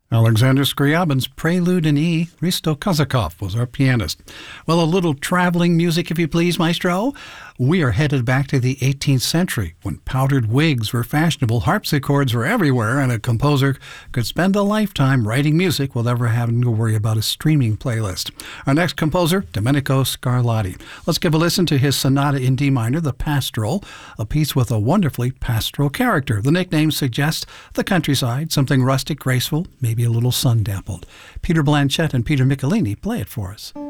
Alexander Scriabin's Prelude in E. Risto Kozakov was our pianist. Well, a little traveling music, if you please, maestro. We are headed back to the 18th century when powdered wigs were fashionable, harpsichords were everywhere, and a composer could spend a lifetime writing music without ever having to worry about a streaming playlist. Our next composer, Domenico Scarlatti. Let's give a listen to his sonata in D minor, the Pastoral, a piece with a wonderfully pastoral character. The nickname suggests the countryside, something rustic, graceful, maybe a little sun-dappled. Peter Blanchett and Peter Michelini play it for us.